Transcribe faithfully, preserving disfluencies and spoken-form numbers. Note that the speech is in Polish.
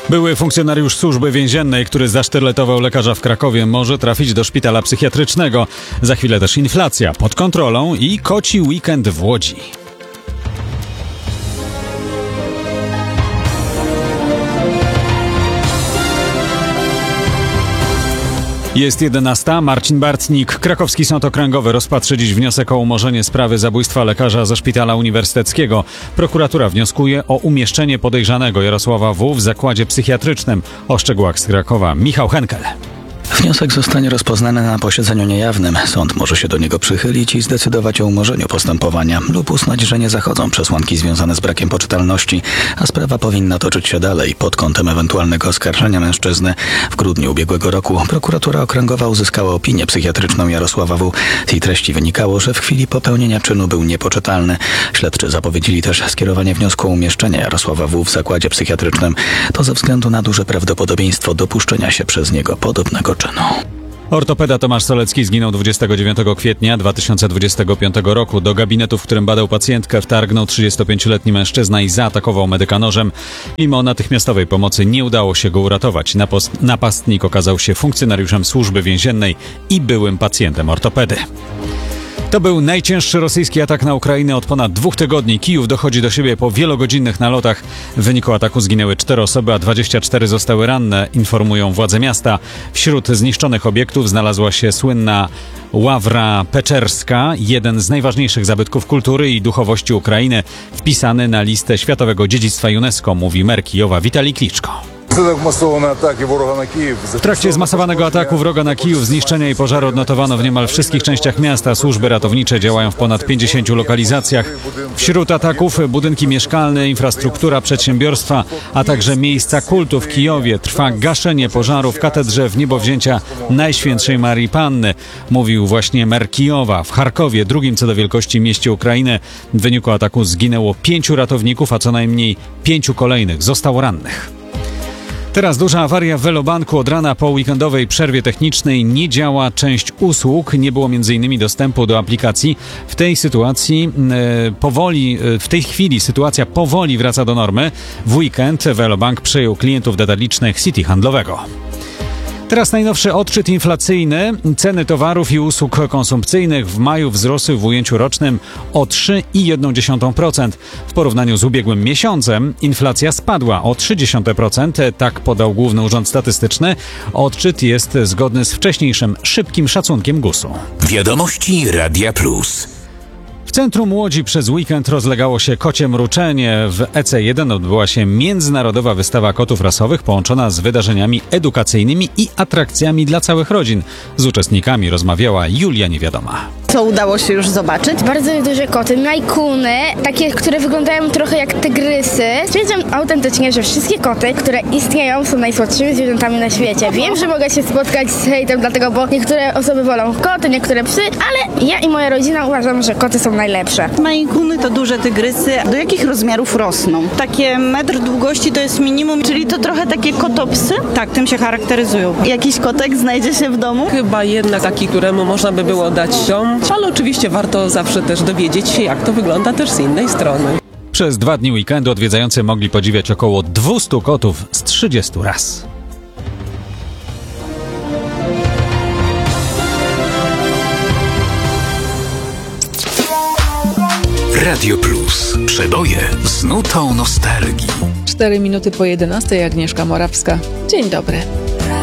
Były funkcjonariusz służby więziennej, który zasztyletował lekarza w Krakowie, może trafić do szpitala psychiatrycznego. Za chwilę też inflacja pod kontrolą i koci weekend w Łodzi. Jest jedenasta. Marcin Bartnik. Krakowski Sąd Okręgowy rozpatrzy dziś wniosek o umorzenie sprawy zabójstwa lekarza ze Szpitala Uniwersyteckiego. Prokuratura wnioskuje o umieszczenie podejrzanego Jarosława W. w zakładzie psychiatrycznym. O szczegółach z Krakowa Michał Henkel. Wniosek zostanie rozpoznany na posiedzeniu niejawnym. Sąd może się do niego przychylić i zdecydować o umorzeniu postępowania lub uznać, że nie zachodzą przesłanki związane z brakiem poczytalności, a sprawa powinna toczyć się dalej pod kątem ewentualnego oskarżenia mężczyzny. W grudniu ubiegłego roku prokuratura okręgowa uzyskała opinię psychiatryczną Jarosława W. Z jej treści wynikało, że w chwili popełnienia czynu był niepoczytalny. Śledczy zapowiedzieli też skierowanie wniosku o umieszczenie Jarosława W. w zakładzie psychiatrycznym. To ze względu na duże prawdopodobieństwo dopuszczenia się przez niego podobnego czynu. Ortopeda Tomasz Solecki zginął dwudziestego dziewiątego kwietnia dwa tysiące dwudziestego piątego roku. Do gabinetu, w którym badał pacjentkę, wtargnął trzydziestopięcioletni mężczyzna i zaatakował medyka nożem. Mimo natychmiastowej pomocy nie udało się go uratować. Napos- napastnik okazał się funkcjonariuszem służby więziennej i byłym pacjentem ortopedy. To był najcięższy rosyjski atak na Ukrainę od ponad dwóch tygodni. Kijów dochodzi do siebie po wielogodzinnych nalotach. W wyniku ataku zginęły cztery osoby, a dwadzieścia cztery zostały ranne, informują władze miasta. Wśród zniszczonych obiektów znalazła się słynna Ławra Peczerska, jeden z najważniejszych zabytków kultury i duchowości Ukrainy, wpisany na listę Światowego Dziedzictwa UNESCO, mówi mer Kijowa Witalij Kliczko. W trakcie zmasowanego ataku wroga na Kijów zniszczenia i pożary odnotowano w niemal wszystkich częściach miasta. Służby ratownicze działają w ponad pięćdziesięciu lokalizacjach. Wśród ataków budynki mieszkalne, infrastruktura, przedsiębiorstwa, a także miejsca kultu w Kijowie. Trwa gaszenie pożaru w katedrze w niebowzięcia Najświętszej Marii Panny, mówił właśnie mer Kijowa. W Charkowie, drugim co do wielkości mieście Ukrainy, w wyniku ataku zginęło pięciu ratowników, a co najmniej pięciu kolejnych zostało rannych. Teraz duża awaria w Velobanku. Od rana po weekendowej przerwie technicznej nie działa część usług. Nie było między innymi dostępu do aplikacji. W tej sytuacji e, powoli, e, w tej chwili sytuacja powoli wraca do normy. W weekend Velobank przejął klientów detalicznych City handlowego. Teraz najnowszy odczyt inflacyjny. Ceny towarów i usług konsumpcyjnych w maju wzrosły w ujęciu rocznym o trzy przecinek jedna procent. W porównaniu z ubiegłym miesiącem inflacja spadła o trzy przecinek trzy procent. Tak podał Główny Urząd Statystyczny. Odczyt jest zgodny z wcześniejszym szybkim szacunkiem gusu. Wiadomości Radia Plus. W centrum Łodzi przez weekend rozlegało się kocie mruczenie. W E C jeden odbyła się międzynarodowa wystawa kotów rasowych połączona z wydarzeniami edukacyjnymi i atrakcjami dla całych rodzin. Z uczestnikami rozmawiała Julia Niewiadoma. Co udało się już zobaczyć? Bardzo duże koty, majkuny, takie, które wyglądają trochę jak tygrysy. Stwierdzam autentycznie, że wszystkie koty, które istnieją, są najsłodszymi zwierzętami na świecie. Wiem, że mogę się spotkać z hejtem, dlatego, bo niektóre osoby wolą koty, niektóre psy, ale ja i moja rodzina uważam, że koty są najlepsze. Majkuny to duże tygrysy. Do jakich rozmiarów rosną? Takie metr długości to jest minimum, czyli to trochę takie kotopsy? Tak, tym się charakteryzują. Jakiś kotek znajdzie się w domu? Chyba jednak taki, któremu można by było dać dom, ale oczywiście warto zawsze też dowiedzieć się, jak to wygląda też z innej strony. Przez dwa dni weekendu odwiedzający mogli podziwiać około dwieście kotów z trzydziestu ras. Radio Plus. Przeboje z nutą nostalgii. Cztery minuty po jedenastej. Agnieszka Morawska. Dzień dobry.